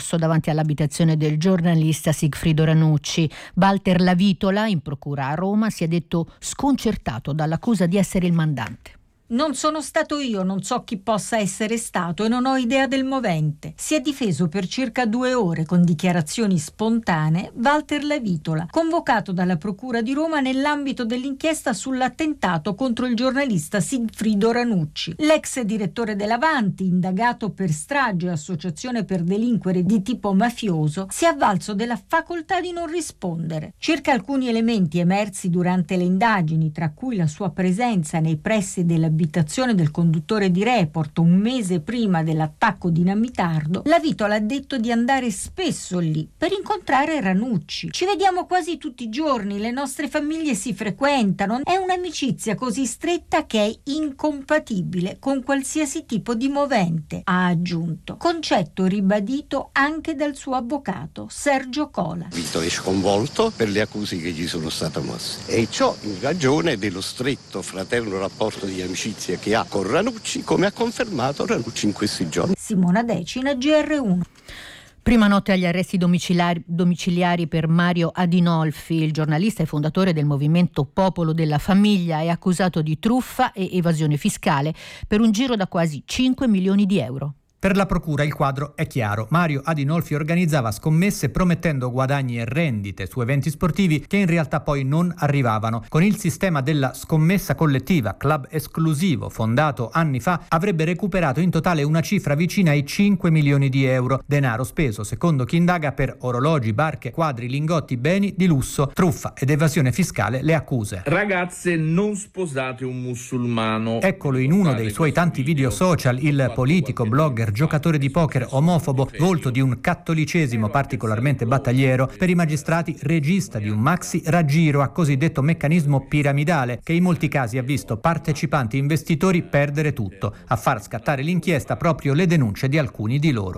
soccorso davanti all'abitazione del giornalista Sigfrido Ranucci. Walter Lavitola, in procura a Roma, si è detto sconcertato dall'accusa di essere il mandante. Non sono stato io, non so chi possa essere stato e non ho idea del movente. Si è difeso per circa 2 ore con dichiarazioni spontanee Walter Lavitola, convocato dalla Procura di Roma nell'ambito dell'inchiesta sull'attentato contro il giornalista Sigfrido Ranucci. L'ex direttore dell'Avanti, indagato per strage e associazione per delinquere di tipo mafioso, si è avvalso della facoltà di non rispondere. Circa alcuni elementi emersi durante le indagini, tra cui la sua presenza nei pressi dell'abitazione del conduttore di Report un mese prima dell'attacco dinamitardo, Lavitola ha detto di andare spesso lì per incontrare Ranucci. Ci vediamo quasi tutti i giorni, le nostre famiglie si frequentano, è un'amicizia così stretta che è incompatibile con qualsiasi tipo di movente, ha aggiunto, concetto ribadito anche dal suo avvocato Sergio Cola. Vito è sconvolto per le accuse che gli sono state mosse e ciò in ragione dello stretto fraterno rapporto di amicizia che ha con Ranucci, come ha confermato Ranucci in questi giorni. Simona Decina, GR1. Prima notte agli arresti domiciliari per Mario Adinolfi. Il giornalista e fondatore del movimento Popolo della Famiglia è accusato di truffa e evasione fiscale per un giro da quasi 5 milioni di euro. Per la procura il quadro è chiaro. Mario Adinolfi organizzava scommesse promettendo guadagni e rendite su eventi sportivi che in realtà poi non arrivavano. Con il sistema della scommessa collettiva, club esclusivo fondato anni fa, avrebbe recuperato in totale una cifra vicina ai 5 milioni di euro, denaro speso, secondo chi indaga, per orologi, barche, quadri, lingotti, beni di lusso, truffa ed evasione fiscale le accuse. Ragazze, non sposate un musulmano. Eccolo in uno dei suoi tanti video social, il politico, blogger, giocatore di poker, omofobo, volto di un cattolicesimo particolarmente battagliero, per i magistrati regista di un maxi raggiro a cosiddetto meccanismo piramidale che in molti casi ha visto partecipanti investitori perdere tutto. A far scattare l'inchiesta proprio le denunce di alcuni di loro.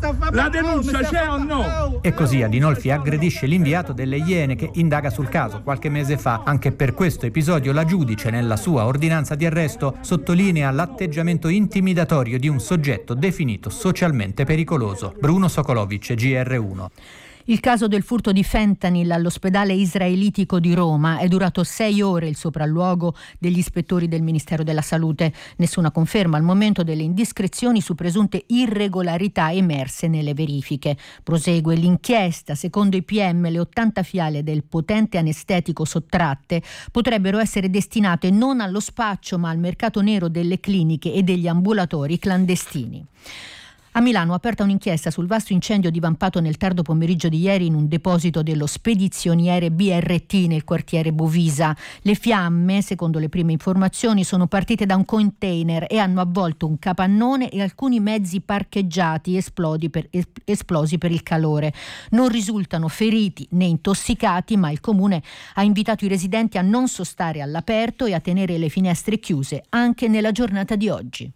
La denuncia c'è o no? E così Adinolfi aggredisce l'inviato delle Iene che indaga sul caso qualche mese fa. Anche per questo episodio la giudice, nella sua ordinanza di arresto, sottolinea l'atteggiamento intimidatorio di un soggetto definito socialmente pericoloso. Bruno Sokolovic, GR1. Il caso del furto di fentanyl all'ospedale israelitico di Roma è durato 6 ore il sopralluogo degli ispettori del Ministero della Salute. Nessuna conferma al momento delle indiscrezioni su presunte irregolarità emerse nelle verifiche. Prosegue l'inchiesta. Secondo i PM, le 80 fiale del potente anestetico sottratte potrebbero essere destinate non allo spaccio ma al mercato nero delle cliniche e degli ambulatori clandestini. A Milano aperta un'inchiesta sul vasto incendio divampato nel tardo pomeriggio di ieri in un deposito dello spedizioniere BRT nel quartiere Bovisa. Le fiamme, secondo le prime informazioni, sono partite da un container e hanno avvolto un capannone e alcuni mezzi parcheggiati esplosi per il calore. Non risultano feriti né intossicati, ma il comune ha invitato i residenti a non sostare all'aperto e a tenere le finestre chiuse anche nella giornata di oggi.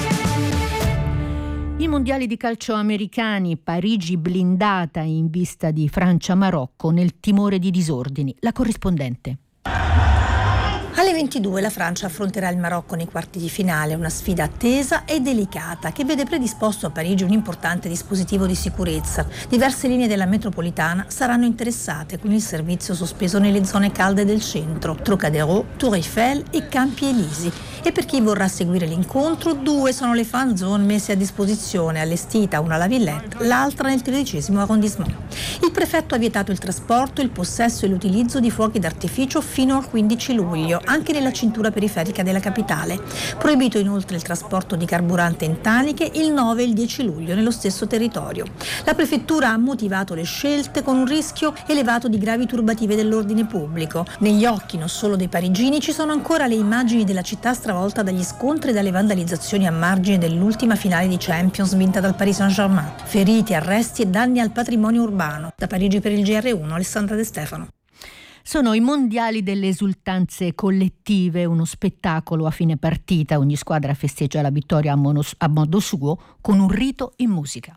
I mondiali di calcio americani, Parigi blindata in vista di Francia-Marocco nel timore di disordini. La corrispondente. Alle 22 la Francia affronterà il Marocco nei quarti di finale, una sfida attesa e delicata che vede predisposto a Parigi un importante dispositivo di sicurezza. Diverse linee della metropolitana saranno interessate, con il servizio sospeso nelle zone calde del centro, Trocadero, Tour Eiffel e Campi Elisi. E per chi vorrà seguire l'incontro, 2 sono le fan zone messe a disposizione, allestita una alla Villette, l'altra nel 13° arrondissement. Il prefetto ha vietato il trasporto, il possesso e l'utilizzo di fuochi d'artificio fino al 15 luglio, anche nella cintura periferica della capitale. Proibito inoltre il trasporto di carburante in taniche il 9 e il 10 luglio nello stesso territorio. La prefettura ha motivato le scelte con un rischio elevato di gravi turbative dell'ordine pubblico. Negli occhi non solo dei parigini ci sono ancora le immagini della città stravolta dagli scontri e dalle vandalizzazioni a margine dell'ultima finale di Champions vinta dal Paris Saint-Germain. Feriti, arresti e danni al patrimonio urbano. Da Parigi per il GR1, Alessandra De Stefano. Sono i mondiali delle esultanze collettive, uno spettacolo a fine partita. Ogni squadra festeggia la vittoria a modo suo con un rito in musica.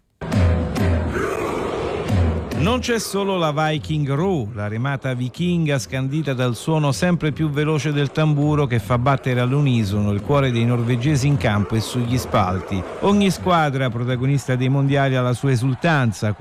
Non c'è solo la Viking Row, la remata vichinga scandita dal suono sempre più veloce del tamburo che fa battere all'unisono il cuore dei norvegesi in campo e sugli spalti. Ogni squadra protagonista dei mondiali ha la sua esultanza.